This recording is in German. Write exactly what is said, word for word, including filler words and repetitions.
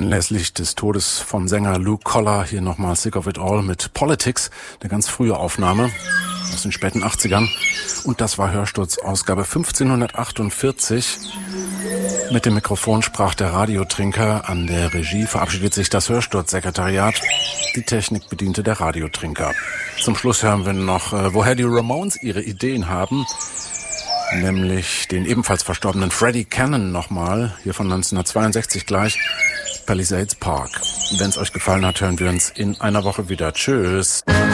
Anlässlich des Todes vom Sänger Luke Collar hier nochmal Sick of It All mit Politics, eine ganz frühe Aufnahme aus den späten achtzigern. Und das war Hörsturz Ausgabe fünfzehnhundertachtundvierzig. Mit dem Mikrofon sprach der Radiotrinker. An der Regie verabschiedet sich das Hörsturzsekretariat. Die Technik bediente der Radiotrinker. Zum Schluss hören wir noch, äh, woher die Ramones ihre Ideen haben. Nämlich den ebenfalls verstorbenen Freddie Cannon nochmal, hier von neunzehnhundertzweiundsechzig gleich, Palisades Park. Wenn es euch gefallen hat, hören wir uns in einer Woche wieder. Tschüss.